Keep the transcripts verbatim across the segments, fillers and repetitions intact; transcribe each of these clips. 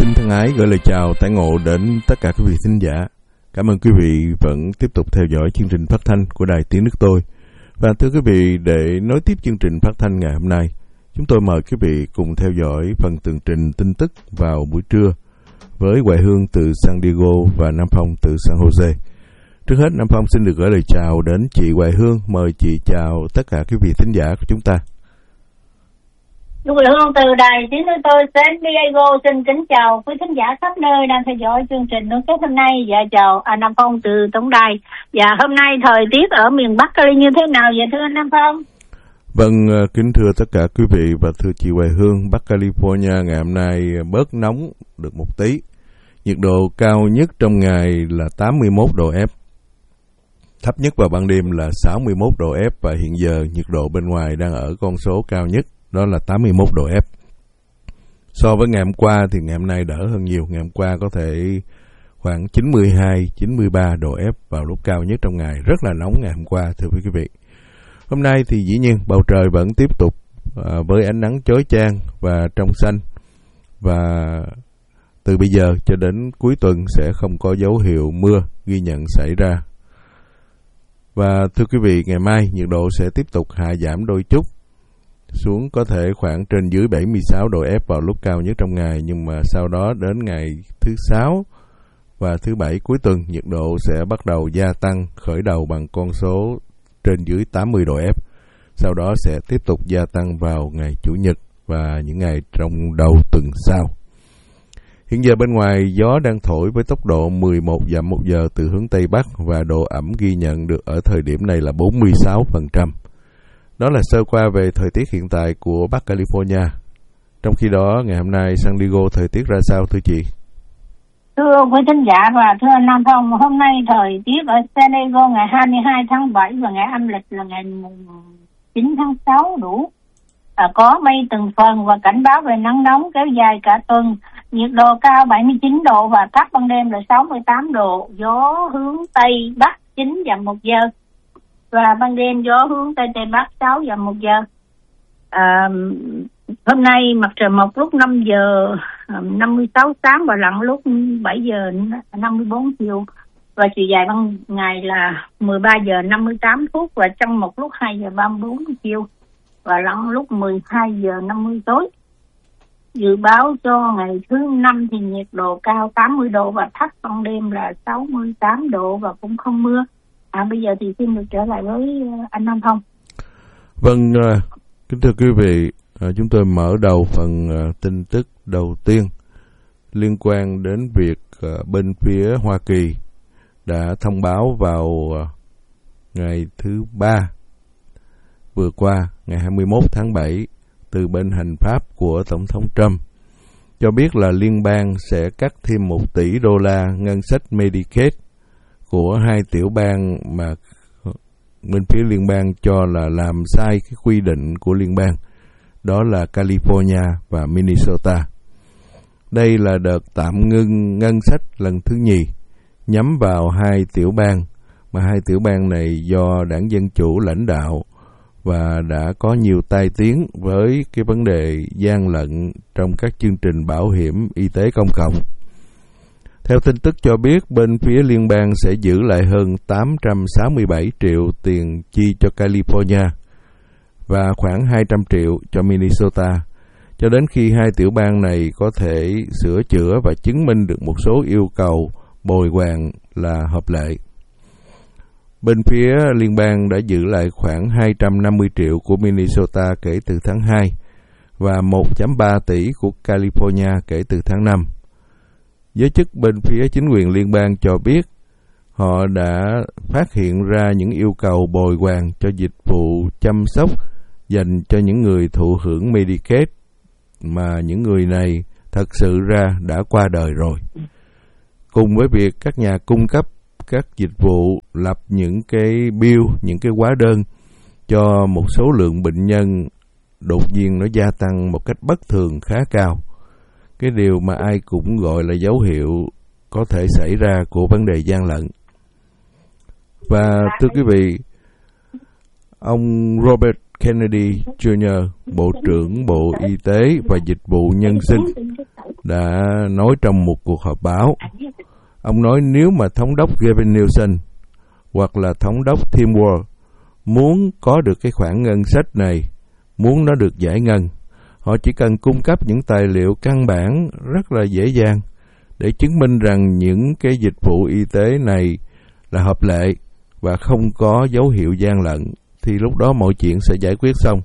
Xin thân ái gửi lời chào tái ngộ đến tất cả quý vị thính giả. Cảm ơn quý vị vẫn tiếp tục theo dõi chương trình phát thanh của Đài Tiếng Nước Tôi. Và thưa quý vị, để nối tiếp chương trình phát thanh ngày hôm nay, chúng tôi mời quý vị cùng theo dõi phần tường trình tin tức vào buổi trưa với Hoài Hương từ San Diego và Nam Phong từ San Jose. Trước hết, Nam Phong xin được gửi lời chào đến chị Hoài Hương. Mời chị chào tất cả quý vị thính giả của chúng ta. Hoài Hương từ Đài Tiếng Nước Tôi San Diego xin kính chào quý thính giả khắp nơi đang theo dõi chương trình nối kết hôm nay. Dạ chào anh Nam Phong từ tổng đài. Dạ hôm nay thời tiết ở miền Bắc Cali như thế nào vậy thưa anh Nam Phong? Vâng, kính thưa tất cả quý vị và thưa chị Hoài Hương, Bắc California ngày hôm nay bớt nóng được một tí. Nhiệt độ cao nhất trong ngày là tám mươi mốt độ F. Thấp nhất vào ban đêm là sáu mươi mốt độ F và hiện giờ nhiệt độ bên ngoài đang ở con số cao nhất, đó là tám mươi mốt độ F. So với ngày hôm qua thì ngày hôm nay đỡ hơn nhiều. Ngày hôm qua có thể khoảng chín mươi hai, chín mươi ba độ F vào lúc cao nhất trong ngày. Rất là nóng ngày hôm qua thưa quý vị. Hôm nay thì dĩ nhiên bầu trời vẫn tiếp tục à, với ánh nắng chói chang và trong xanh. Và từ bây giờ cho đến cuối tuần sẽ không có dấu hiệu mưa ghi nhận xảy ra. Và thưa quý vị, ngày mai nhiệt độ sẽ tiếp tục hạ giảm đôi chút, xuống có thể khoảng trên dưới bảy mươi sáu độ F vào lúc cao nhất trong ngày. Nhưng mà sau đó đến ngày thứ sáu và thứ bảy cuối tuần, nhiệt độ sẽ bắt đầu gia tăng, khởi đầu bằng con số trên dưới tám mươi độ F. Sau đó sẽ tiếp tục gia tăng vào ngày Chủ nhật và những ngày trong đầu tuần sau. Hiện giờ bên ngoài gió đang thổi với tốc độ mười một dặm một giờ từ hướng Tây Bắc và độ ẩm ghi nhận được ở thời điểm này là bốn mươi sáu phần trăm. Đó là sơ qua về thời tiết hiện tại của Bắc California. Trong khi đó, ngày hôm nay San Diego thời tiết ra sao thưa chị? Thưa quý thính giả và thưa anh Nam Phong, hôm nay thời tiết ở San Diego ngày hai mươi hai tháng bảy và ngày âm lịch là ngày chín tháng sáu đủ. À, có mây từng phần và cảnh báo về nắng nóng kéo dài cả tuần. Nhiệt độ cao bảy mươi chín độ và thấp ban đêm là sáu mươi tám độ. Gió hướng Tây Bắc chín dặm một giờ. Và ban đêm gió hướng Tây Tây Bắc sáu dặm một giờ. À, hôm nay mặt trời mọc lúc năm giờ năm mươi sáu sáng và lặn lúc bảy giờ năm mươi bốn chiều. Và chiều dài ban ngày là mười ba giờ năm mươi tám phút và trong một lúc hai giờ ba mươi bốn chiều. Và lặn lúc mười hai giờ năm mươi tối. Dự báo cho ngày thứ năm thì nhiệt độ cao tám mươi độ và thấp ban đêm là sáu mươi tám độ và cũng không mưa. À bây giờ thì xin được trở lại với anh Nam Phong. Vâng, kính thưa quý vị, chúng tôi mở đầu phần tin tức đầu tiên liên quan đến việc bên phía Hoa Kỳ đã thông báo vào ngày thứ ba vừa qua, ngày hai mươi mốt tháng bảy, từ bên hành pháp của Tổng thống Trump, cho biết là liên bang sẽ cắt thêm một tỷ đô la ngân sách Medicaid của hai tiểu bang mà bên phía liên bang cho là làm sai cái quy định của liên bang, đó là California và Minnesota. Đây là đợt tạm ngưng ngân sách lần thứ nhì nhắm vào hai tiểu bang, mà hai tiểu bang này do Đảng Dân Chủ lãnh đạo và đã có nhiều tai tiếng với cái vấn đề gian lận trong các chương trình bảo hiểm y tế công cộng. Theo tin tức cho biết, bên phía liên bang sẽ giữ lại hơn tám trăm sáu mươi bảy triệu tiền chi cho California và khoảng hai trăm triệu cho Minnesota, cho đến khi hai tiểu bang này có thể sửa chữa và chứng minh được một số yêu cầu bồi hoàn là hợp lệ. Bên phía liên bang đã giữ lại khoảng hai trăm năm mươi triệu của Minnesota kể từ tháng hai và một phẩy ba tỷ của California kể từ tháng năm. Giới chức bên phía chính quyền liên bang cho biết họ đã phát hiện ra những yêu cầu bồi hoàn cho dịch vụ chăm sóc dành cho những người thụ hưởng Medicaid mà những người này thật sự ra đã qua đời rồi. Cùng với việc các nhà cung cấp các dịch vụ lập những cái bill, những cái hóa đơn cho một số lượng bệnh nhân đột nhiên nó gia tăng một cách bất thường khá cao. Cái điều mà ai cũng gọi là dấu hiệu có thể xảy ra của vấn đề gian lận. Và thưa quý vị, ông Robert Kennedy Junior, Bộ trưởng Bộ Y tế và Dịch vụ Nhân sinh, đã nói trong một cuộc họp báo. Ông nói nếu mà thống đốc Gavin Newsom hoặc là thống đốc Tim Walz muốn có được cái khoản ngân sách này, muốn nó được giải ngân, họ chỉ cần cung cấp những tài liệu căn bản rất là dễ dàng để chứng minh rằng những cái dịch vụ y tế này là hợp lệ và không có dấu hiệu gian lận, thì lúc đó mọi chuyện sẽ giải quyết xong.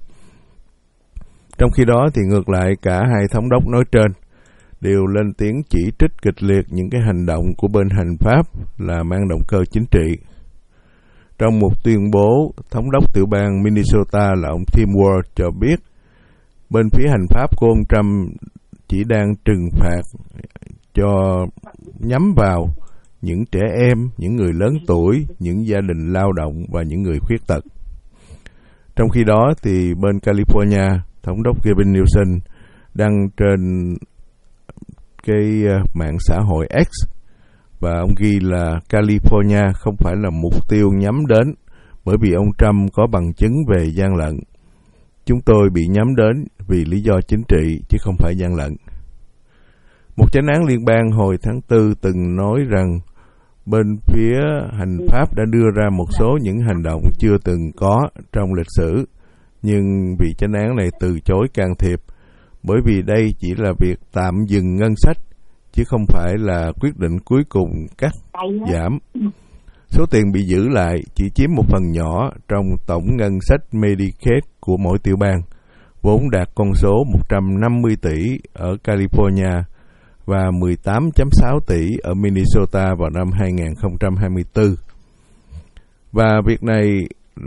Trong khi đó thì ngược lại, cả hai thống đốc nói trên đều lên tiếng chỉ trích kịch liệt những cái hành động của bên hành pháp là mang động cơ chính trị. Trong một tuyên bố, thống đốc tiểu bang Minnesota là ông Tim Walz cho biết bên phía hành pháp của ông Trump chỉ đang trừng phạt cho nhắm vào những trẻ em, những người lớn tuổi, những gia đình lao động và những người khuyết tật. Trong khi đó thì bên California, thống đốc Gavin Newsom đăng trên cái mạng xã hội X và ông ghi là California không phải là mục tiêu nhắm đến bởi vì ông Trump có bằng chứng về gian lận. Chúng tôi bị nhắm đến vì lý do chính trị chứ không phải gian lận. Một chánh án liên bang hồi tháng tư từng nói rằng bên phía hành pháp đã đưa ra một số những hành động chưa từng có trong lịch sử, nhưng vị chánh án này từ chối can thiệp bởi vì đây chỉ là việc tạm dừng ngân sách chứ không phải là quyết định cuối cùng cắt giảm. Số tiền bị giữ lại chỉ chiếm một phần nhỏ trong tổng ngân sách Medicaid của mỗi tiểu bang, vốn đạt con số một trăm năm mươi tỷ ở California và mười tám phẩy sáu tỷ ở Minnesota vào năm hai không hai tư. Và việc này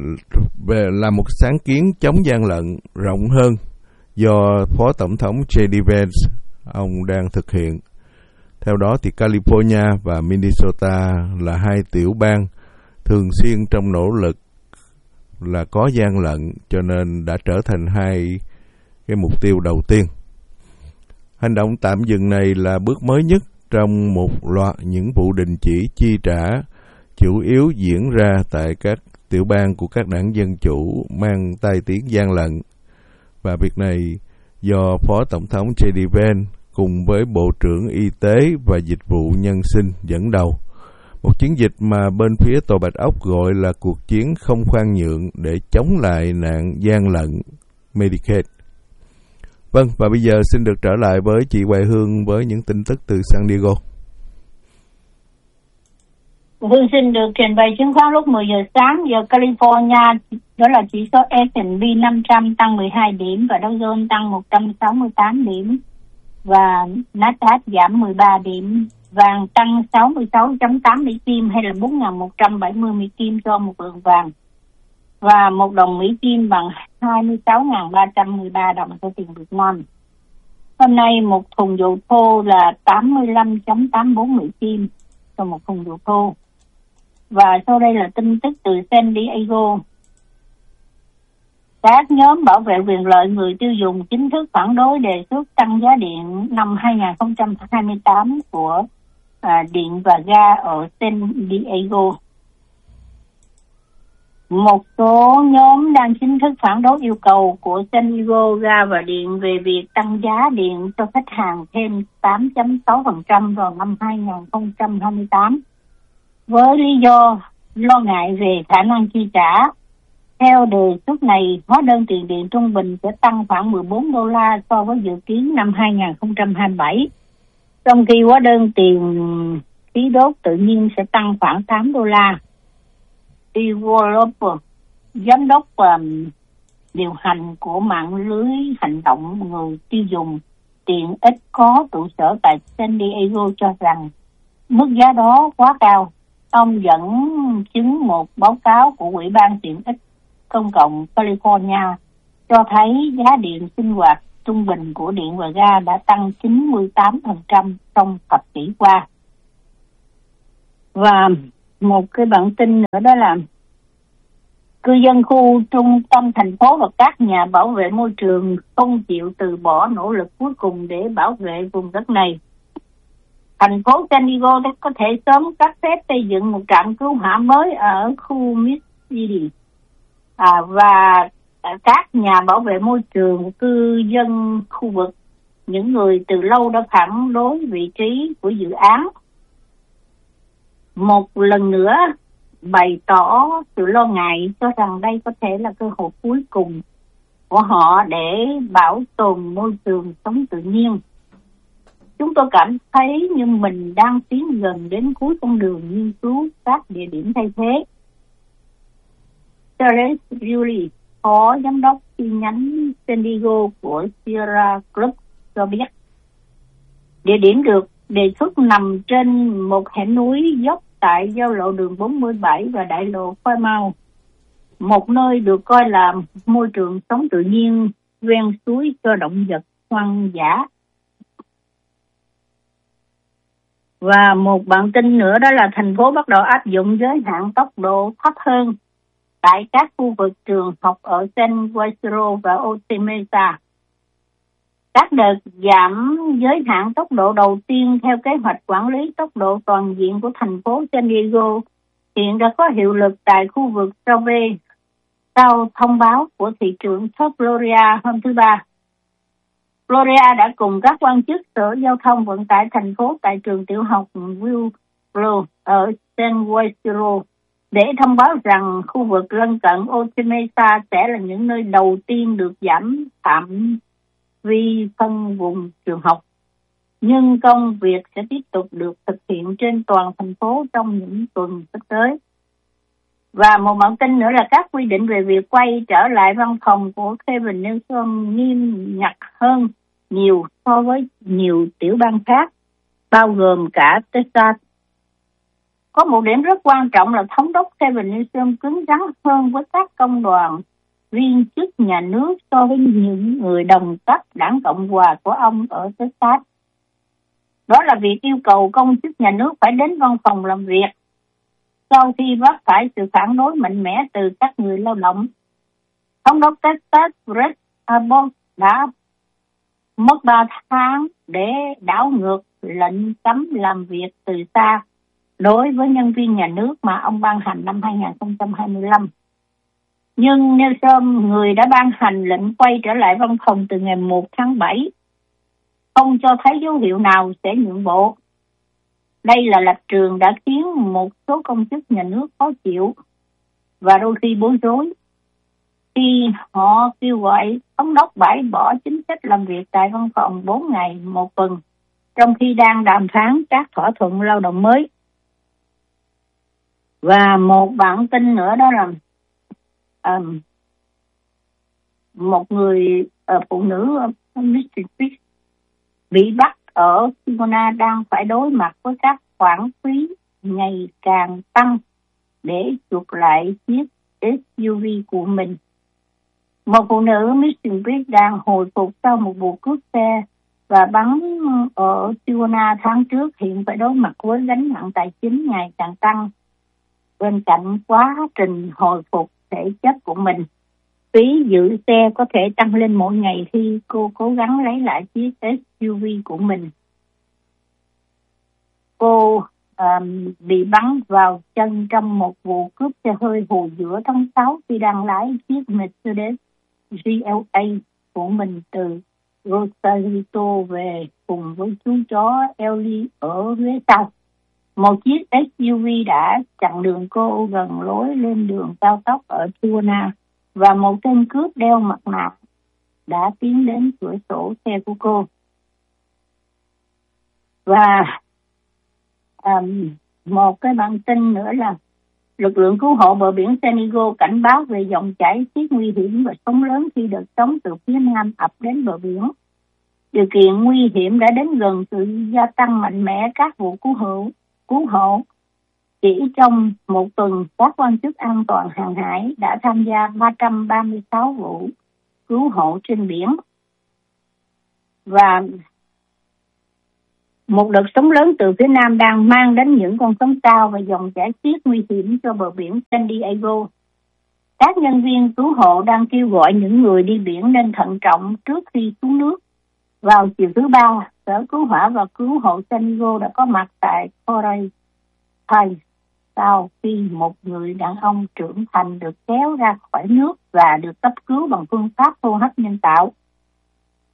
là một sáng kiến chống gian lận rộng hơn do Phó Tổng thống J D Vance ông đang thực hiện. Theo đó thì California và Minnesota là hai tiểu bang thường xuyên trong nỗ lực là có gian lận, cho nên đã trở thành hai cái mục tiêu đầu tiên. Hành động tạm dừng này là bước mới nhất trong một loạt những vụ đình chỉ chi trả chủ yếu diễn ra tại các tiểu bang của các đảng Dân Chủ mang tai tiếng gian lận. Và việc này do Phó Tổng thống J D Vance cùng với Bộ trưởng Y tế và Dịch vụ Nhân sinh dẫn đầu. Một chiến dịch mà bên phía Tòa Bạch Ốc gọi là cuộc chiến không khoan nhượng để chống lại nạn gian lận Medicaid. Vâng, và bây giờ xin được trở lại với chị Hoài Hương với những tin tức từ San Diego. Hương xin được trình bày chứng khoán lúc mười giờ sáng giờ California, đó là chỉ số S and P năm trăm tăng mười hai điểm và Dow Jones tăng một trăm sáu mươi tám điểm và Nasdaq giảm mười ba điểm. Vàng tăng sáu mươi sáu phẩy tám Mỹ Kim hay là bốn nghìn một trăm bảy mươi Mỹ Kim cho một lượng vàng. Và một đồng Mỹ Kim bằng hai mươi sáu nghìn ba trăm mười ba đồng cho tiền Việt Nam. Hôm nay một thùng dầu thô là tám mươi lăm phẩy tám mươi tư Mỹ Kim cho một thùng dầu thô. Và sau đây là tin tức từ San Diego. Các nhóm bảo vệ quyền lợi người tiêu dùng chính thức phản đối đề xuất tăng giá điện năm hai không hai tám của à, điện và ga ở San Diego. Một số nhóm đang chính thức phản đối yêu cầu của San Diego Ga và Điện về việc tăng giá điện cho khách hàng thêm tám phẩy sáu phần trăm vào năm hai không hai tám, với lý do lo ngại về khả năng chi trả. Theo đề xuất này, hóa đơn tiền điện trung bình sẽ tăng khoảng mười bốn đô la so với dự kiến năm hai không hai bảy, trong khi hóa đơn tiền khí đốt tự nhiên sẽ tăng khoảng tám đô la. Developer, giám đốc um, điều hành của mạng lưới hành động người tiêu dùng tiện ích có trụ sở tại San Diego cho rằng mức giá đó quá cao. Ông dẫn chứng một báo cáo của Ủy ban tiện ích công cộng California cho thấy giá điện sinh hoạt trung bình của điện và ga đã tăng chín mươi tám phần trăm trong thập kỷ qua. Và một cái bản tin nữa đó là cư dân khu trung tâm thành phố và các nhà bảo vệ môi trường không chịu từ bỏ nỗ lực cuối cùng để bảo vệ vùng đất này. Thành phố San Diego có thể sớm cấp phép xây dựng một trạm cứu hỏa mới ở khu Mississippi. À, và các nhà bảo vệ môi trường, cư dân khu vực những người từ lâu đã phản đối vị trí của dự án, một lần nữa bày tỏ sự lo ngại cho rằng đây có thể là cơ hội cuối cùng của họ để bảo tồn môi trường sống tự nhiên. Chúng tôi cảm thấy như mình đang tiến gần đến cuối con đường nghiên cứu các địa điểm thay thế. Charles Yuli, phó giám đốc chi nhánh San Diego của Sierra Club cho biết, địa điểm được đề xuất nằm trên một hẻm núi dốc tại giao lộ đường bốn mươi bảy và đại lộ Fairmount, một nơi được coi là môi trường sống tự nhiên ven suối cho động vật hoang dã. Và một bản tin nữa đó là thành phố bắt đầu áp dụng giới hạn tốc độ thấp hơn tại các khu vực trường học ở San Isidro và Otay Mesa. Các đợt giảm giới hạn tốc độ đầu tiên theo kế hoạch quản lý tốc độ toàn diện của thành phố San Diego hiện đã có hiệu lực tại khu vực Sauve sau thông báo của thị trưởng Top Gloria hôm thứ Ba. Gloria đã cùng các quan chức Sở Giao thông Vận tải thành phố tại trường tiểu học Willow ở San Isidro để thông báo rằng khu vực lân cận Otay Mesa sẽ là những nơi đầu tiên được giảm phạm vi phân vùng trường học. Nhưng công việc sẽ tiếp tục được thực hiện trên toàn thành phố trong những tuần sắp tới. Và một bản tin nữa là các quy định về việc quay trở lại văn phòng của Kevin Newsom nghiêm ngặt hơn nhiều so với nhiều tiểu bang khác, bao gồm cả Texas. Có một điểm rất quan trọng là thống đốc Kevin Newsom cứng rắn hơn với các công đoàn viên chức nhà nước so với những người đồng cấp đảng Cộng hòa của ông ở Texas. Đó là việc yêu cầu công chức nhà nước phải đến văn phòng làm việc sau khi vấp phải sự phản đối mạnh mẽ từ các người lao động. Thống đốc Texas Greg Abbott đã mất ba tháng để đảo ngược lệnh cấm làm việc từ xa đối với nhân viên nhà nước mà ông ban hành năm hai không hai lăm. Nhưng Newsom, người đã ban hành lệnh quay trở lại văn phòng từ ngày một tháng bảy, không cho thấy dấu hiệu nào sẽ nhượng bộ. Đây là lập trường đã khiến một số công chức nhà nước khó chịu và đôi khi bối rối khi họ kêu gọi thống đốc bãi bỏ chính sách làm việc tại văn phòng bốn ngày một tuần, trong khi đang đàm phán các thỏa thuận lao động mới. Và một bản tin nữa đó là um, một người uh, phụ nữ uh, Mississippi bị bắt ở Tijuana đang phải đối mặt với các khoản phí ngày càng tăng để chuộc lại chiếc ét u vê của mình. Một phụ nữ Mississippi đang hồi phục sau một vụ cướp xe và bắn ở Tijuana tháng trước hiện phải đối mặt với gánh nặng tài chính ngày càng tăng bên cạnh quá trình hồi phục thể chất của mình. Phí giữ xe có thể tăng lên mỗi ngày khi cô cố gắng lấy lại chiếc ét u vê của mình. Cô um, bị bắn vào chân trong một vụ cướp xe hơi hồi giữa tháng sáu khi đang lái chiếc Mercedes giê lờ a của mình từ Rosarito về cùng với chú chó Ellie ở phía sau. Một chiếc ét u vê đã chặn đường cô gần lối lên đường cao tốc ở Tijuana và một tên cướp đeo mặt nạ đã tiến đến cửa sổ xe của cô. Và um, một cái bản tin nữa là lực lượng cứu hộ bờ biển San Diego cảnh báo về dòng chảy xiết nguy hiểm và sóng lớn khi đợt sóng từ phía nam ập đến bờ biển. Điều kiện nguy hiểm đã đến gần sự gia tăng mạnh mẽ các vụ cứu hộ. Cứu hộ chỉ trong một tuần, các quan chức an toàn hàng hải đã tham gia ba trăm ba mươi sáu vụ cứu hộ trên biển. Và một đợt sóng lớn từ phía nam đang mang đến những con sóng cao và dòng chảy xiết nguy hiểm cho bờ biển San Diego. Các nhân viên cứu hộ đang kêu gọi những người đi biển nên thận trọng trước khi xuống nước. Vào chiều thứ ba, Sở Cứu hỏa và Cứu hộ San Diego đã có mặt tại Coral Heights sau khi một người đàn ông trưởng thành được kéo ra khỏi nước và được cấp cứu bằng phương pháp hô hấp nhân tạo.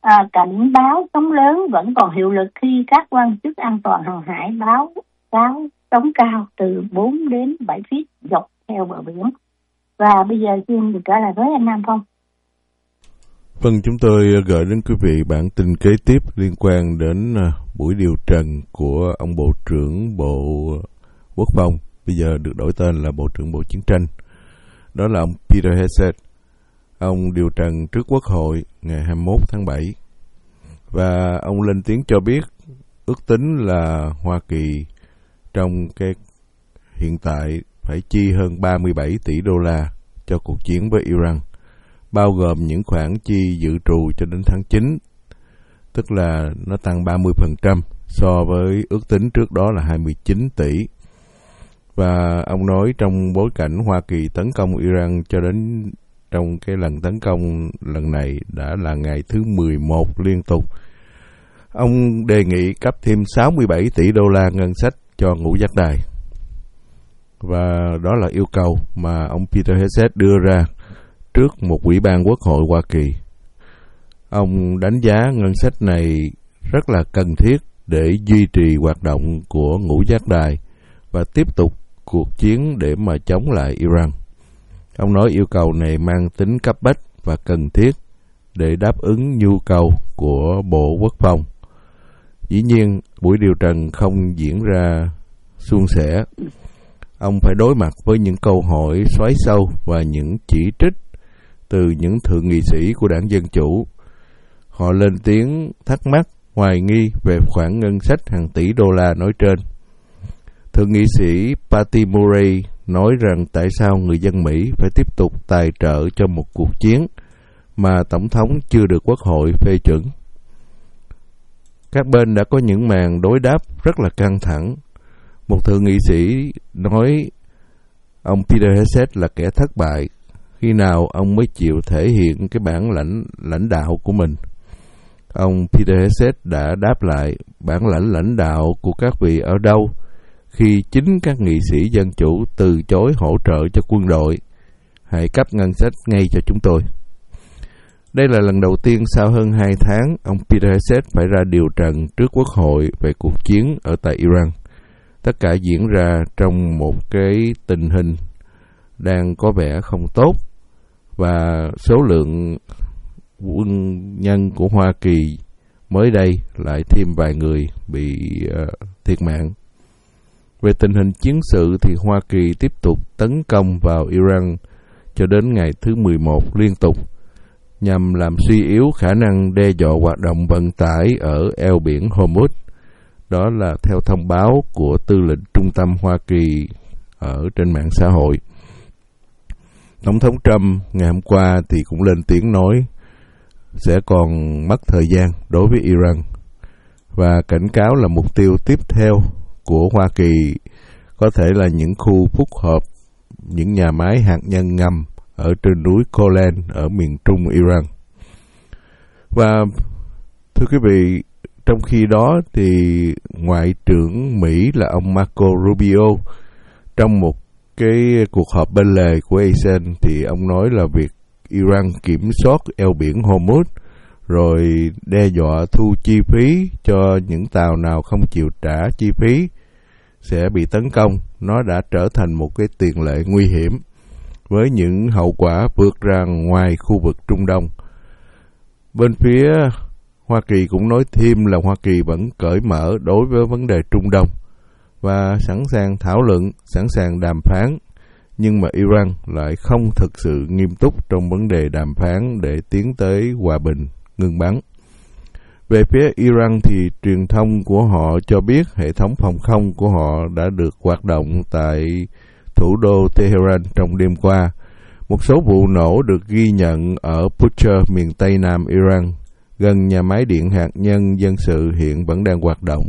À, cảnh báo sóng lớn vẫn còn hiệu lực khi các quan chức an toàn hàng hải báo cáo sóng cao từ bốn đến bảy feet dọc theo bờ biển. Và bây giờ xin được trả lời với anh Nam Phong. Vâng, chúng tôi gửi đến quý vị bản tin kế tiếp liên quan đến buổi điều trần của ông Bộ trưởng Bộ Quốc phòng, bây giờ được đổi tên là Bộ trưởng Bộ Chiến tranh. Đó là ông Peter Hegseth. Ông điều trần trước Quốc hội ngày hai mươi mốt tháng bảy. Và ông lên tiếng cho biết ước tính là Hoa Kỳ trong cái hiện tại phải chi hơn ba mươi bảy tỷ đô la cho cuộc chiến với Iran, bao gồm những khoản chi dự trù cho đến tháng chín, tức là nó tăng ba mươi phần trăm so với ước tính trước đó là hai mươi chín tỷ. Và ông nói trong bối cảnh Hoa Kỳ tấn công Iran cho đến trong cái lần tấn công lần này đã là ngày thứ mười một liên tục. Ông đề nghị cấp thêm sáu mươi bảy tỷ đô la ngân sách cho ngũ giác đài. Và đó là yêu cầu mà ông Peter Hegseth đưa ra trước một ủy ban Quốc hội Hoa Kỳ. Ông đánh giá ngân sách này rất là cần thiết để duy trì hoạt động của ngũ giác đài và tiếp tục cuộc chiến để mà chống lại Iran. Ông nói yêu cầu này mang tính cấp bách và cần thiết để đáp ứng nhu cầu của Bộ Quốc phòng. Dĩ nhiên, buổi điều trần không diễn ra suôn sẻ. Ông phải đối mặt với những câu hỏi xoáy sâu và những chỉ trích từ những thượng nghị sĩ của đảng Dân Chủ. Họ lên tiếng thắc mắc, hoài nghi về khoản ngân sách hàng tỷ đô la nói trên. Thượng nghị sĩ Patty Murray nói rằng tại sao người dân Mỹ phải tiếp tục tài trợ cho một cuộc chiến mà Tổng thống chưa được Quốc hội phê chuẩn. Các bên đã có những màn đối đáp rất là căng thẳng. Một thượng nghị sĩ nói ông Peter Hegseth là kẻ thất bại. Khi nào ông mới chịu thể hiện cái bản lãnh lãnh đạo của mình? Ông Peter Hegseth đã đáp lại, bản lãnh lãnh đạo của các vị ở đâu khi chính các nghị sĩ Dân Chủ từ chối hỗ trợ cho quân đội? Hãy cấp ngân sách ngay cho chúng tôi. Đây là lần đầu tiên sau hơn hai tháng, ông Peter Hegseth phải ra điều trần trước Quốc hội về cuộc chiến ở tại Iran. Tất cả diễn ra trong một cái tình hình đang có vẻ không tốt và số lượng quân nhân của Hoa Kỳ mới đây lại thêm vài người bị uh, thiệt mạng. Về tình hình chiến sự thì Hoa Kỳ tiếp tục tấn công vào Iran cho đến ngày thứ mười một liên tục nhằm làm suy yếu khả năng đe dọa hoạt động vận tải ở eo biển Hormuz. Đó là theo thông báo của tư lệnh trung tâm Hoa Kỳ ở trên mạng xã hội. Tổng thống Trump ngày hôm qua thì cũng lên tiếng nói sẽ còn mất thời gian đối với Iran và cảnh cáo là mục tiêu tiếp theo của Hoa Kỳ có thể là những khu phức hợp, những nhà máy hạt nhân ngầm ở trên núi Golan ở miền trung Iran. Và thưa quý vị, trong khi đó thì Ngoại trưởng Mỹ là ông Marco Rubio trong một cái cuộc họp bên lề của a sê an thì ông nói là việc Iran kiểm soát eo biển Hormuz rồi đe dọa thu chi phí cho những tàu nào không chịu trả chi phí sẽ bị tấn công. Nó đã trở thành một cái tiền lệ nguy hiểm với những hậu quả vượt ra ngoài khu vực Trung Đông. Bên phía Hoa Kỳ cũng nói thêm là Hoa Kỳ vẫn cởi mở đối với vấn đề Trung Đông và sẵn sàng thảo luận, sẵn sàng đàm phán, nhưng mà Iran lại không thực sự nghiêm túc trong vấn đề đàm phán để tiến tới hòa bình, ngừng bắn. Về phía Iran thì truyền thông của họ cho biết hệ thống phòng không của họ đã được hoạt động tại thủ đô Tehran trong đêm qua. Một số vụ nổ được ghi nhận ở Bushehr, miền Tây Nam Iran, gần nhà máy điện hạt nhân dân sự hiện vẫn đang hoạt động.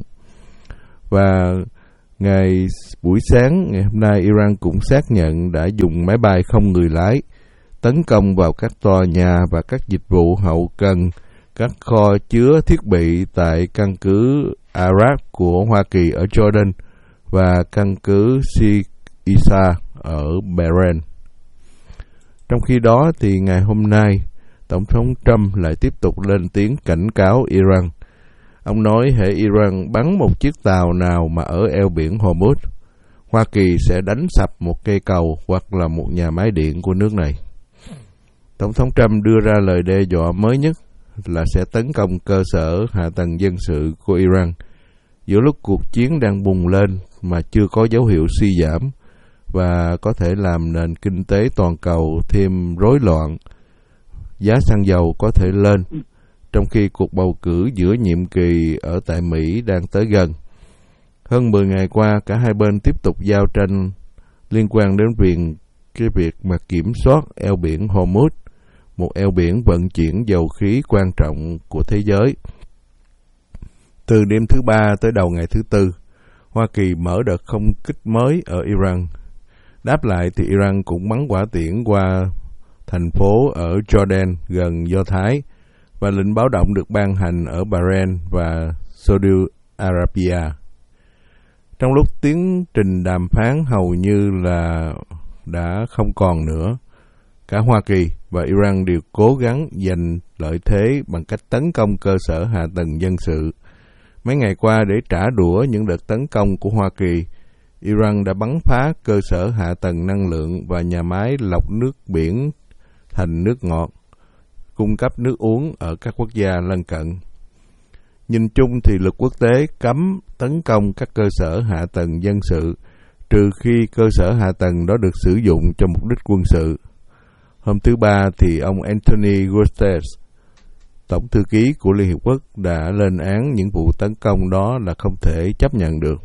Và ngày buổi sáng ngày hôm nay, Iran cũng xác nhận đã dùng máy bay không người lái tấn công vào các tòa nhà và các dịch vụ hậu cần, các kho chứa thiết bị tại căn cứ Arab của Hoa Kỳ ở Jordan và căn cứ Sheikh Isa ở Bahrain. Trong khi đó thì ngày hôm nay, Tổng thống Trump lại tiếp tục lên tiếng cảnh cáo Iran. Ông nói hễ Iran bắn một chiếc tàu nào mà ở eo biển Hormuz, Hoa Kỳ sẽ đánh sập một cây cầu hoặc là một nhà máy điện của nước này. Tổng thống Trump đưa ra lời đe dọa mới nhất là sẽ tấn công cơ sở hạ tầng dân sự của Iran giữa lúc cuộc chiến đang bùng lên mà chưa có dấu hiệu suy giảm và có thể làm nền kinh tế toàn cầu thêm rối loạn. Giá xăng dầu có thể lên, trong khi cuộc bầu cử giữa nhiệm kỳ ở tại Mỹ đang tới gần. Hơn mười ngày qua, cả hai bên tiếp tục giao tranh liên quan đến việc cái việc mà kiểm soát eo biển Hormuz, một eo biển vận chuyển dầu khí quan trọng của thế giới. Từ đêm thứ ba tới đầu ngày thứ tư, Hoa Kỳ mở đợt không kích mới ở Iran. Đáp lại thì Iran cũng bắn hỏa tiễn qua thành phố ở Jordan gần Do Thái, và lệnh báo động được ban hành ở Bahrain và Saudi Arabia. Trong lúc tiến trình đàm phán hầu như là đã không còn nữa, cả Hoa Kỳ và Iran đều cố gắng giành lợi thế bằng cách tấn công cơ sở hạ tầng dân sự. Mấy ngày qua, để trả đũa những đợt tấn công của Hoa Kỳ, Iran đã bắn phá cơ sở hạ tầng năng lượng và nhà máy lọc nước biển thành nước ngọt, cung cấp nước uống ở các quốc gia lân cận. Nhìn chung thì luật quốc tế cấm tấn công các cơ sở hạ tầng dân sự, trừ khi cơ sở hạ tầng đó được sử dụng cho mục đích quân sự. Hôm thứ Ba thì ông Anthony Guterres, Tổng thư ký của Liên Hiệp Quốc, đã lên án những vụ tấn công đó là không thể chấp nhận được.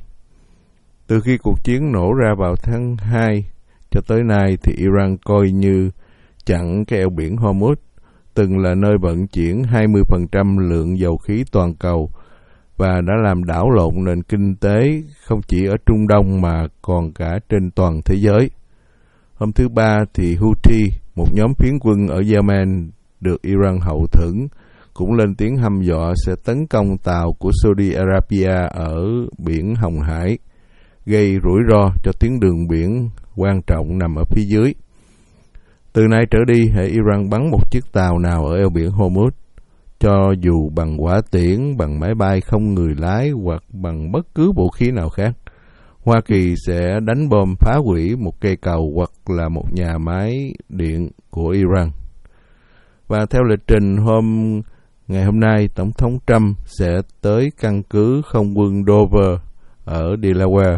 Từ khi cuộc chiến nổ ra vào tháng hai cho tới nay thì Iran coi như chặn cái eo biển Hormuz, từng là nơi vận chuyển hai mươi phần trăm lượng dầu khí toàn cầu và đã làm đảo lộn nền kinh tế không chỉ ở Trung Đông mà còn cả trên toàn thế giới. Hôm thứ Ba thì Houthi, một nhóm phiến quân ở Yemen được Iran hậu thuẫn, cũng lên tiếng hăm dọa sẽ tấn công tàu của Saudi Arabia ở biển Hồng Hải, gây rủi ro cho tuyến đường biển quan trọng nằm ở phía dưới. Từ nay trở đi, hễ Iran bắn một chiếc tàu nào ở eo biển Hormuz, cho dù bằng hỏa tiễn, bằng máy bay không người lái hoặc bằng bất cứ vũ khí nào khác, Hoa Kỳ sẽ đánh bom phá hủy một cây cầu hoặc là một nhà máy điện của Iran. Và theo lịch trình hôm ngày hôm nay, Tổng thống Trump sẽ tới căn cứ không quân Dover ở Delaware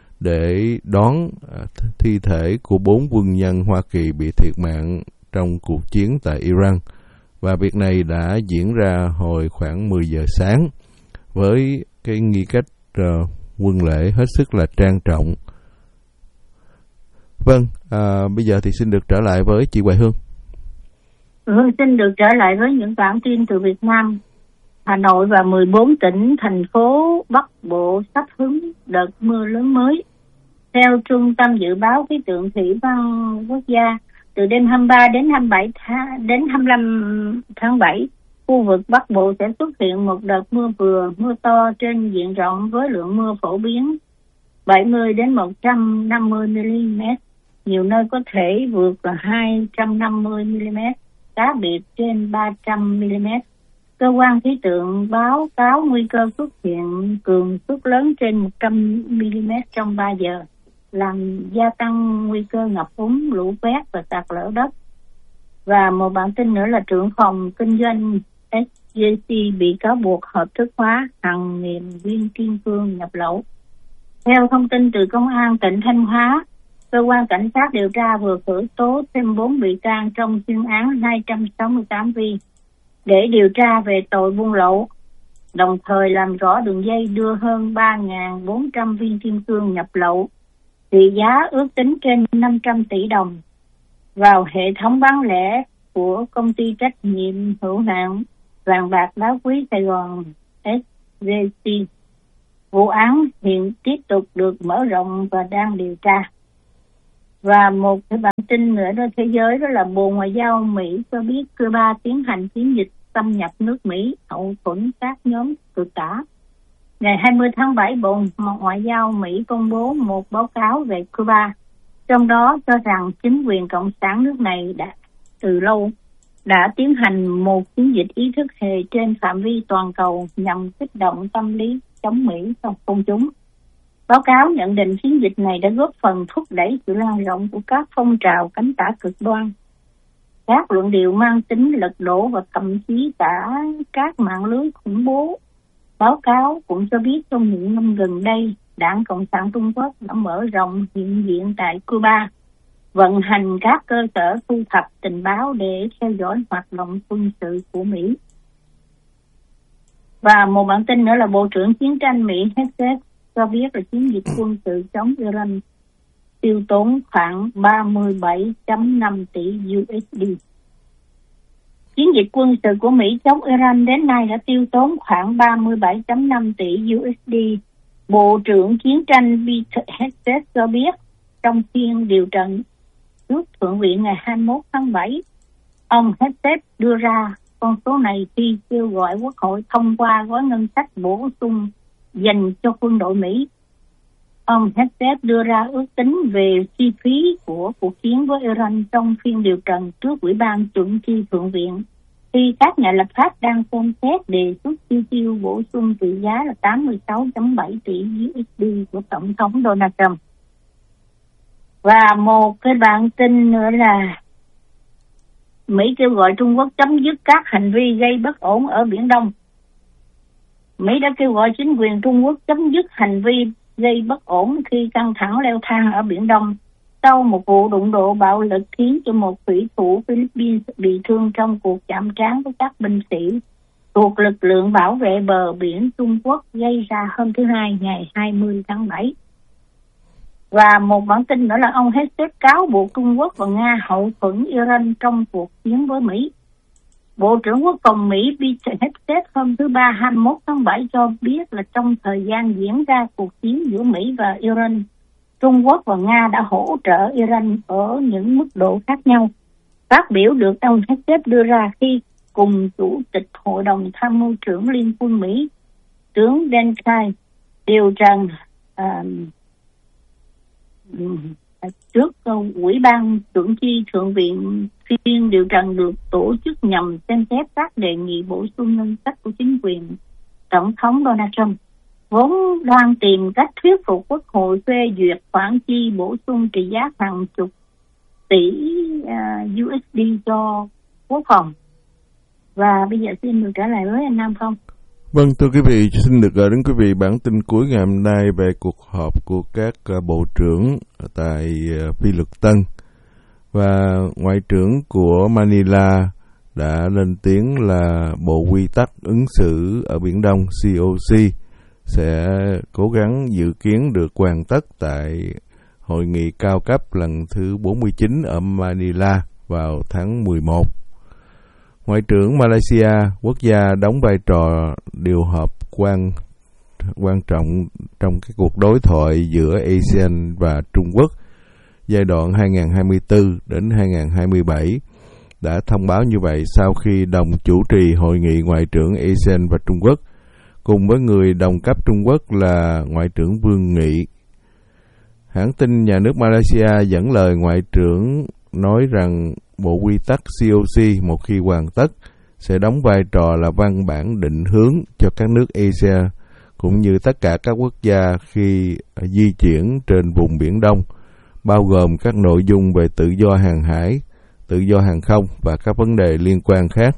để đón thi thể của bốn quân nhân Hoa Kỳ bị thiệt mạng trong cuộc chiến tại Iran. Và việc này đã diễn ra hồi khoảng mười giờ sáng với cái nghi cách uh, quân lễ hết sức là trang trọng. Vâng, à, bây giờ thì xin được trở lại với chị Hoài Hương. Hương xin được trở lại với những bản tin từ Việt Nam. Hà Nội và mười bốn tỉnh, thành phố Bắc Bộ sắp hứng đợt mưa lớn mới. Theo Trung tâm Dự báo Khí tượng Thủy văn Quốc gia, từ đêm hai mươi ba đến hai mươi bảy tháng, đến hai mươi lăm tháng bảy, khu vực Bắc Bộ sẽ xuất hiện một đợt mưa vừa, mưa to trên diện rộng với lượng mưa phổ biến bảy mươi đến một trăm năm mươi mi-li-mét, nhiều nơi có thể vượt hai trăm năm mươi mi-li-mét, cá biệt trên ba trăm mi-li-mét. Cơ quan khí tượng báo cáo nguy cơ xuất hiện cường suất lớn trên một trăm mi-li-mét trong ba giờ, làm gia tăng nguy cơ ngập úng, lũ quét và sạt lở đất. Và một bản tin nữa là trưởng phòng kinh doanh ét giê xê bị cáo buộc hợp thức hóa hàng nghìn viên kim cương nhập lậu. Theo thông tin từ Công an tỉnh Thanh Hóa, cơ quan cảnh sát điều tra vừa khởi tố thêm bốn bị can trong chuyên án hai trăm sáu mươi tám vi để điều tra về tội buôn lậu, đồng thời làm rõ đường dây đưa hơn ba nghìn bốn trăm viên kim cương nhập lậu, trị giá ước tính trên năm trăm tỷ đồng vào hệ thống bán lẻ của công ty trách nhiệm hữu hạn vàng bạc đá quý Sài Gòn ét giê xê. Vụ án hiện tiếp tục được mở rộng và đang điều tra. Và một cái bản tin nữa đó thế giới, đó là Bộ Ngoại giao Mỹ cho biết Cuba tiến hành chiến dịch xâm nhập nước Mỹ, hậu thuẫn các nhóm cực tả. Ngày hai mươi tháng bảy, Bộ Ngoại giao Mỹ công bố một báo cáo về Cuba, trong đó cho rằng chính quyền cộng sản nước này đã từ lâu đã tiến hành một chiến dịch ý thức hệ trên phạm vi toàn cầu nhằm kích động tâm lý chống Mỹ trong công chúng. Báo cáo nhận định chiến dịch này đã góp phần thúc đẩy sự lan rộng của các phong trào cánh tả cực đoan, các luận điệu mang tính lật đổ và thậm chí cả các mạng lưới khủng bố. Báo cáo cũng cho biết trong những năm gần đây, Đảng Cộng sản Trung Quốc đã mở rộng hiện diện tại Cuba, vận hành các cơ sở thu thập tình báo để theo dõi hoạt động quân sự của Mỹ. Và một bản tin nữa là Bộ trưởng Chiến tranh Mỹ Hegseth cho biết là chiến dịch quân sự chống Iran tiêu tốn khoảng ba mươi bảy phẩy năm tỷ u ét đê. Chiến dịch quân sự của Mỹ chống Iran đến nay đã tiêu tốn khoảng ba mươi bảy phẩy năm tỷ u ét đê. Bộ trưởng Chiến tranh Peter Hegseth cho biết trong phiên điều trần trước Thượng viện ngày hai mươi mốt tháng bảy, ông Hegseth đưa ra con số này khi kêu gọi Quốc hội thông qua gói ngân sách bổ sung dành cho quân đội Mỹ. Ông Hegseth đưa ra ước tính về chi phí của cuộc chiến với Iran trong phiên điều trần trước Ủy ban chuẩn chi Thượng viện, khi các nhà lập pháp đang xem xét đề xuất chi tiêu bổ sung trị giá là tám mươi sáu phẩy bảy tỷ u ét đê của Tổng thống Donald Trump. Và một cái bản tin nữa là Mỹ kêu gọi Trung Quốc chấm dứt các hành vi gây bất ổn ở Biển Đông. Mỹ đã kêu gọi chính quyền Trung Quốc chấm dứt hành vi gây bất ổn khi căng thẳng leo thang ở Biển Đông sau một vụ đụng độ bạo lực khiến cho một thủy thủ Philippines bị thương trong cuộc chạm trán với các binh sĩ thuộc lực lượng bảo vệ bờ biển Trung Quốc gây ra hôm thứ Hai ngày hai mươi tháng bảy. Và một bản tin nữa là ông Hegseth cáo buộc Trung Quốc và Nga hậu thuẫn Iran trong cuộc chiến với Mỹ. Bộ trưởng Quốc phòng Mỹ Peter Hegseth hôm thứ Ba hai mươi mốt tháng bảy cho biết là trong thời gian diễn ra cuộc chiến giữa Mỹ và Iran, Trung Quốc và Nga đã hỗ trợ Iran ở những mức độ khác nhau. Phát biểu được ông Hegseth đưa ra khi cùng Chủ tịch Hội đồng Tham mưu trưởng Liên quân Mỹ, tướng Dan Kai, điều trần uh, trước uh, Ủy ban chuẩn chi Thượng viện. Phiên điều trần được tổ chức nhằm xem xét các đề nghị bổ sung ngân sách của chính quyền Tổng thống Donald Trump, vốn đang tìm cách thuyết phục Quốc hội phê duyệt khoản chi bổ sung trị giá hàng chục tỷ uh, u ét đê cho quốc phòng. Và bây giờ xin được trả lời với anh Nam Phong. Vâng, thưa quý vị, xin được gửi đến quý vị bản tin cuối ngày hôm nay về cuộc họp của các uh, bộ trưởng tại uh, Phi Luật Tân. Và Ngoại trưởng của Manila đã lên tiếng là Bộ Quy tắc ứng xử ở Biển Đông xê o xê sẽ cố gắng dự kiến được hoàn tất tại hội nghị cao cấp lần thứ bốn mươi chín ở Manila vào tháng mười một. Ngoại trưởng Malaysia, quốc gia đóng vai trò điều hợp quan quan trọng trong cái cuộc đối thoại giữa a sê an và Trung Quốc giai đoạn hai nghìn không trăm hai mươi tư đến hai nghìn không trăm hai mươi bảy, đã thông báo như vậy sau khi đồng chủ trì hội nghị ngoại trưởng a sê an và Trung Quốc, cùng với người đồng cấp Trung Quốc là Ngoại trưởng Vương Nghị. Hãng tin nhà nước Malaysia dẫn lời Ngoại trưởng nói rằng Bộ Quy tắc xê o xê một khi hoàn tất sẽ đóng vai trò là văn bản định hướng cho các nước Asia cũng như tất cả các quốc gia khi di chuyển trên vùng Biển Đông, bao gồm các nội dung về tự do hàng hải, tự do hàng không và các vấn đề liên quan khác.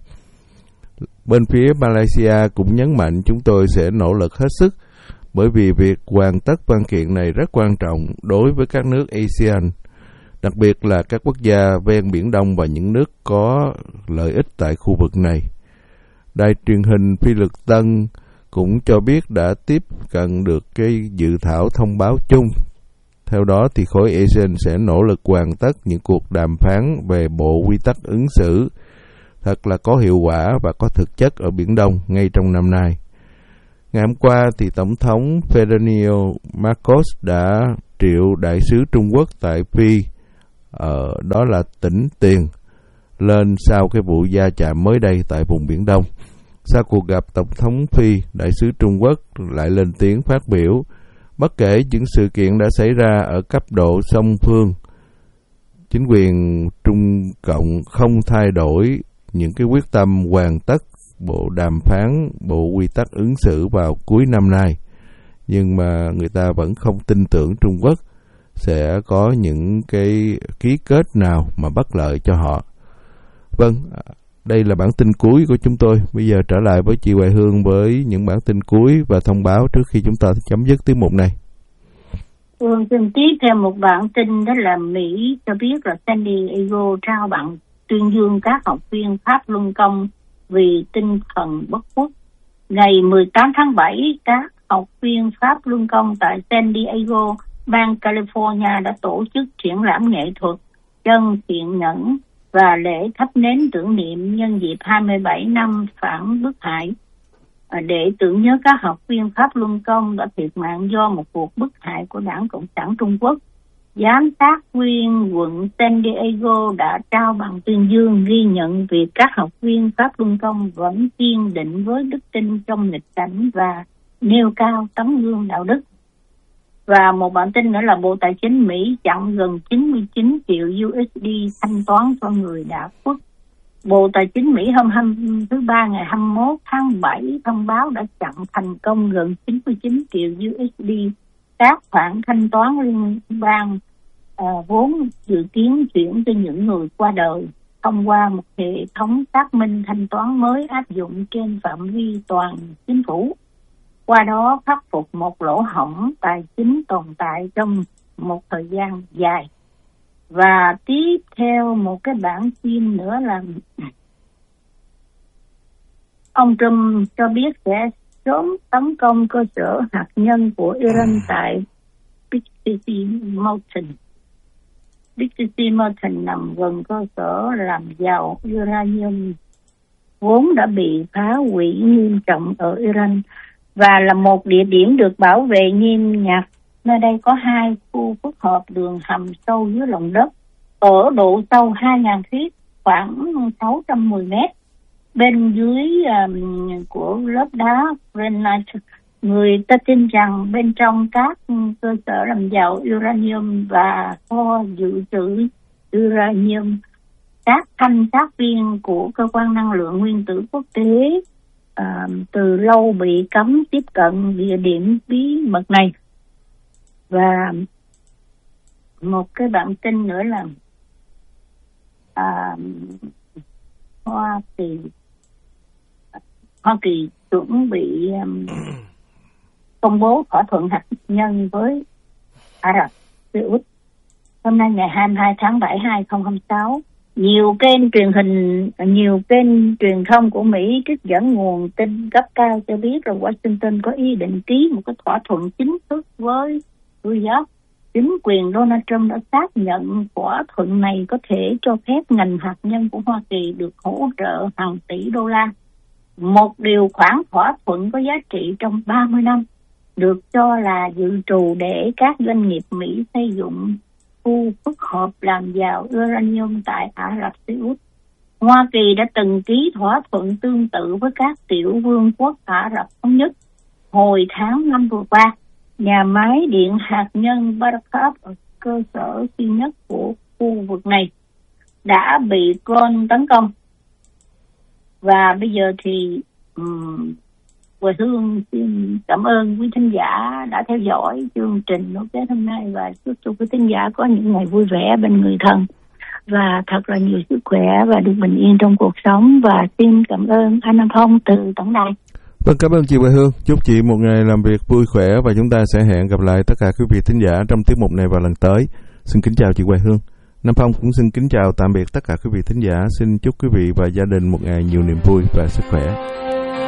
Bên phía Malaysia cũng nhấn mạnh chúng tôi sẽ nỗ lực hết sức bởi vì việc hoàn tất văn kiện này rất quan trọng đối với các nước a sê an, đặc biệt là các quốc gia ven Biển Đông và những nước có lợi ích tại khu vực này. Đài truyền hình Phi Luật Tân cũng cho biết đã tiếp cận được cái dự thảo thông báo chung. Theo đó thì khối a sê an sẽ nỗ lực hoàn tất những cuộc đàm phán về bộ quy tắc ứng xử thật là có hiệu quả và có thực chất ở Biển Đông ngay trong năm nay. Ngày hôm qua thì Tổng thống Ferdinand Marcos đã triệu đại sứ Trung Quốc tại Phi, ở đó là tỉnh Tiền, lên sau cái vụ va chạm mới đây tại vùng Biển Đông. Sau cuộc gặp Tổng thống Phi, đại sứ Trung Quốc lại lên tiếng phát biểu, bất kể những sự kiện đã xảy ra ở cấp độ song phương, chính quyền Trung Cộng không thay đổi những cái quyết tâm hoàn tất bộ đàm phán, bộ quy tắc ứng xử vào cuối năm nay. Nhưng mà người ta vẫn không tin tưởng Trung Quốc sẽ có những cái ký kết nào mà bất lợi cho họ. Vâng, đây là bản tin cuối của chúng tôi. Bây giờ trở lại với chị Hoài Hương với những bản tin cuối và thông báo trước khi chúng ta chấm dứt tiết mục này. Phương xin tiếp theo một bản tin, đó là Mỹ cho biết là San Diego trao bằng tuyên dương các học viên Pháp luân công vì tinh thần bất khuất. Ngày mười tám tháng bảy, các học viên Pháp luân công tại San Diego, bang California đã tổ chức triển lãm nghệ thuật Chân Thiện Nhẫn và lễ thắp nến tưởng niệm nhân dịp hai mươi bảy năm phản bức hại, để tưởng nhớ các học viên Pháp luân công đã thiệt mạng do một cuộc bức hại của Đảng Cộng sản Trung Quốc. Giám sát viên quận San Diego đã trao bằng tuyên dương ghi nhận việc các học viên Pháp luân công vẫn kiên định với đức tin trong nghịch cảnh và nêu cao tấm gương đạo đức. Và một bản tin nữa là Bộ Tài chính Mỹ chặn gần chín mươi chín triệu u ét đê thanh toán cho người đã khuất. Bộ Tài chính Mỹ hôm thứ Ba ngày hai mươi mốt tháng bảy thông báo đã chặn thành công gần chín mươi chín triệu u ét đê các khoản thanh toán liên bang à, vốn dự kiến chuyển cho những người qua đời thông qua một hệ thống xác minh thanh toán mới áp dụng trên phạm vi toàn chính phủ. Qua đó khắc phục một lỗ hổng tài chính tồn tại trong một thời gian dài. Và tiếp theo một cái bản tin nữa là ông Trump cho biết sẽ sớm tấn công cơ sở hạt nhân của Iran tại Big City Mountain. Big City Mountain nằm gần cơ sở làm giàu uranium vốn đã bị phá hủy nghiêm trọng ở Iran và là một địa điểm được bảo vệ nghiêm ngặt. Nơi đây có hai khu phức hợp đường hầm sâu dưới lòng đất ở độ sâu hai nghìn feet, khoảng sáu trăm mười mét. Bên dưới um, của lớp đá granite, người ta tin rằng bên trong các cơ sở làm giàu uranium và kho dự trữ uranium, các thanh sát viên của cơ quan năng lượng nguyên tử quốc tế uh, từ lâu bị cấm tiếp cận địa điểm bí mật này. Và một cái bản tin nữa là à, Hoa Kỳ Hoa Kỳ chuẩn bị um, công bố thỏa thuận hạt nhân với Ả Rập Xê Út. Hôm nay ngày hai mươi hai tháng bảy năm hai nghìn không trăm hai mươi sáu, nhiều kênh truyền hình, nhiều kênh truyền thông của Mỹ trích dẫn nguồn tin cấp cao cho biết là Washington có ý định ký một cái thỏa thuận chính thức với Riyadh. Chính quyền Donald Trump đã xác nhận thỏa thuận này có thể cho phép ngành hạt nhân của Hoa Kỳ được hỗ trợ hàng tỷ đô la. Một điều khoản thỏa thuận có giá trị trong ba mươi năm, được cho là dự trù để các doanh nghiệp Mỹ xây dựng khu phức hợp làm giàu uranium tại Ả Rập Xê Út. Hoa Kỳ đã từng ký thỏa thuận tương tự với các tiểu vương quốc Ả Rập Thống Nhất hồi tháng năm vừa qua. Nhà máy điện hạt nhân Barakab ở cơ sở duy nhất của khu vực này đã bị drone tấn công. Và bây giờ thì um, Hoài Hương xin cảm ơn quý thính giả đã theo dõi chương trình nối kết hôm nay và chúc cho quý thính giả có những ngày vui vẻ bên người thân và thật là nhiều sức khỏe và được bình yên trong cuộc sống. Và xin cảm ơn anh Nam Phong từ tổng đài. Vâng, cảm ơn chị Hoài Hương. Chúc chị một ngày làm việc vui khỏe và chúng ta sẽ hẹn gặp lại tất cả quý vị thính giả trong tiết mục này vào lần tới. Xin kính chào chị Hoài Hương. Nam Phong cũng xin kính chào tạm biệt tất cả quý vị thính giả. Xin chúc quý vị và gia đình một ngày nhiều niềm vui và sức khỏe.